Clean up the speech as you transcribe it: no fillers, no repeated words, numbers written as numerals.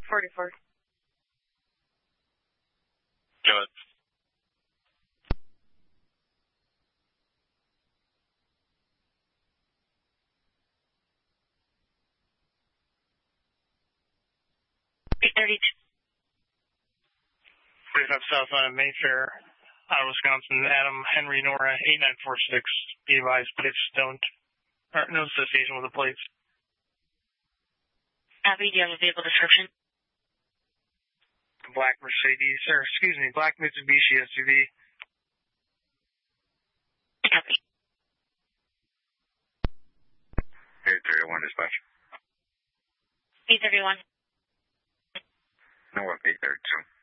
44. Good. South on Mayfair, Wisconsin, Adam Henry Nora 8946. Be advised, plates don't, or no association with the plates. Abby, do you have a vehicle description? Black black Mitsubishi SUV. Copy. 831 dispatch. 831. North 832.